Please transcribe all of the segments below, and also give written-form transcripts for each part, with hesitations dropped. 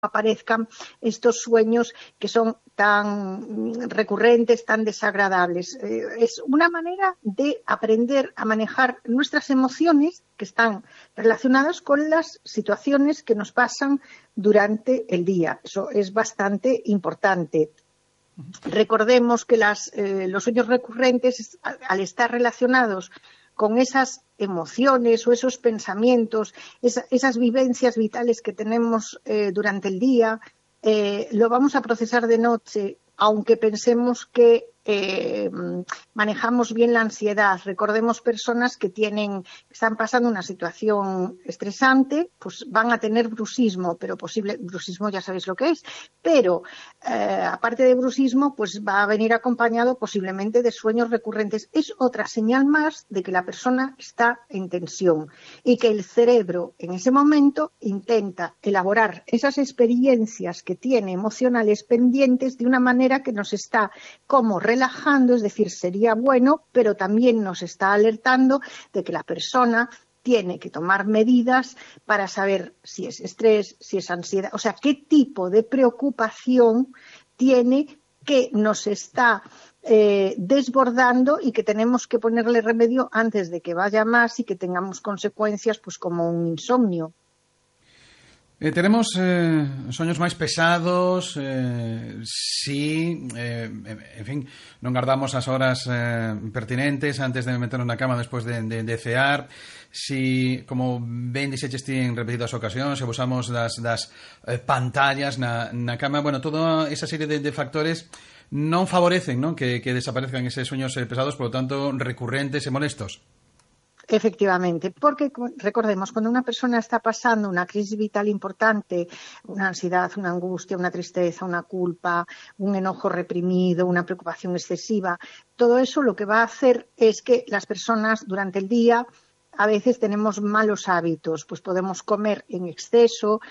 aparezcan estos sueños que son tan recurrentes, tan desagradables. Es una manera de aprender a manejar nuestras emociones que están relacionadas con las situaciones que nos pasan durante el día. Eso es bastante importante. Recordemos que los sueños recurrentes, al estar relacionados con esas emociones o esos pensamientos, esas vivencias vitales que tenemos durante el día, lo vamos a procesar de noche, aunque pensemos que manejamos bien la ansiedad. Recordemos personas que están pasando una situación estresante, pues van a tener bruxismo, bruxismo ya sabéis lo que es, pero aparte de bruxismo, pues va a venir acompañado posiblemente de sueños recurrentes. Es otra señal más de que la persona está en tensión y que el cerebro en ese momento intenta elaborar esas experiencias que tiene emocionales pendientes de una manera que nos está como relajando, es decir, sería bueno, pero también nos está alertando de que la persona tiene que tomar medidas para saber si es estrés, si es ansiedad, o sea, qué tipo de preocupación tiene que nos está desbordando y que tenemos que ponerle remedio antes de que vaya más y que tengamos consecuencias pues como un insomnio. Tenemos soños máis pesados, si, en fin, non guardamos as horas pertinentes antes de meternos na cama despois de cear, si, como ben dixeches ti en repetidas ocasións, se usamos das pantallas na cama, bueno, toda esa serie de factores non favorecen, non, que desaparezcan eses sueños pesados, por lo tanto, recurrentes e molestos. Efectivamente, porque recordemos, cuando una persona está pasando una crisis vital importante, una ansiedad, una angustia, una tristeza, una culpa, un enojo reprimido, una preocupación excesiva, todo eso lo que va a hacer es que las personas durante el día a veces tenemos malos hábitos, pues podemos comer en exceso,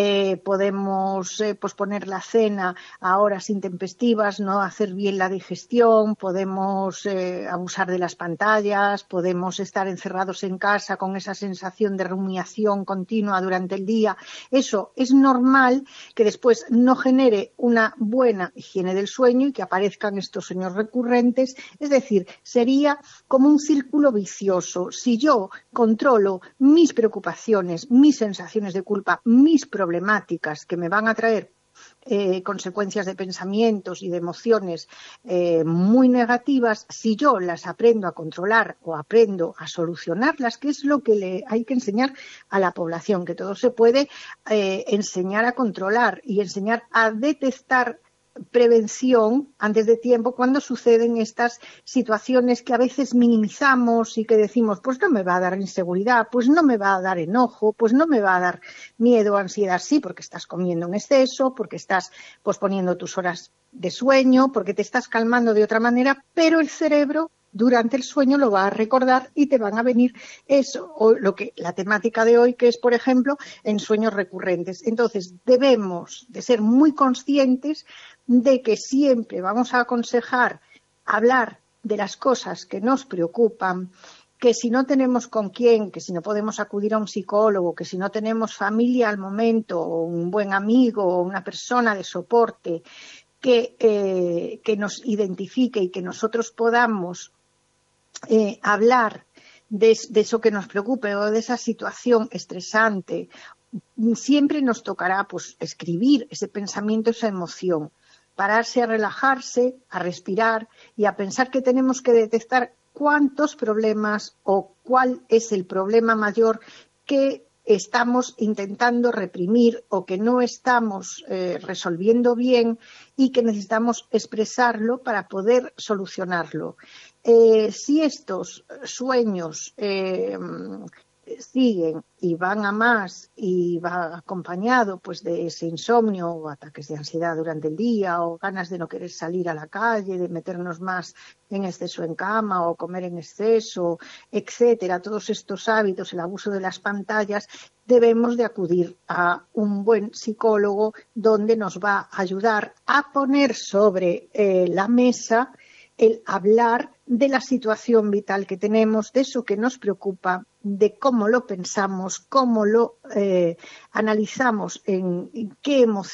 podemos posponer la cena a horas intempestivas, no hacer bien la digestión, podemos abusar de las pantallas, podemos estar encerrados en casa con esa sensación de rumiación continua durante el día. Eso es normal que después no genere una buena higiene del sueño y que aparezcan estos sueños recurrentes, es decir, sería como un círculo vicioso. Si yo controlo mis preocupaciones, mis sensaciones de culpa, mis problemáticas que me van a traer consecuencias de pensamientos y de emociones muy negativas, si yo las aprendo a controlar o aprendo a solucionarlas, que es lo que hay que enseñar a la población, que todo se puede enseñar a controlar y enseñar a detectar prevención antes de tiempo cuando suceden estas situaciones que a veces minimizamos y que decimos, pues no me va a dar inseguridad, pues no me va a dar enojo, pues no me va a dar miedo, ansiedad, sí, porque estás comiendo en exceso, porque estás posponiendo tus horas de sueño, porque te estás calmando de otra manera, pero el cerebro durante el sueño lo va a recordar y te van a venir eso, o la temática de hoy, que es, por ejemplo, en sueños recurrentes. Entonces, debemos de ser muy conscientes de que siempre vamos a aconsejar hablar de las cosas que nos preocupan, que si no tenemos con quién, que si no podemos acudir a un psicólogo, que si no tenemos familia al momento, o un buen amigo, o una persona de soporte que nos identifique y que nosotros podamos hablar de eso que nos preocupe o de esa situación estresante, siempre nos tocará pues escribir ese pensamiento, esa emoción, pararse a relajarse, a respirar y a pensar que tenemos que detectar cuántos problemas o cuál es el problema mayor que estamos intentando reprimir o que no estamos resolviendo bien y que necesitamos expresarlo para poder solucionarlo. Si estos sueños siguen y van a más y va acompañado pues de ese insomnio o ataques de ansiedad durante el día o ganas de no querer salir a la calle, de meternos más en exceso en cama o comer en exceso, etcétera, todos estos hábitos, el abuso de las pantallas, debemos de acudir a un buen psicólogo donde nos va a ayudar a poner sobre la mesa el hablar de la situación vital que tenemos, de eso que nos preocupa, de cómo lo pensamos, cómo lo analizamos, en qué emociones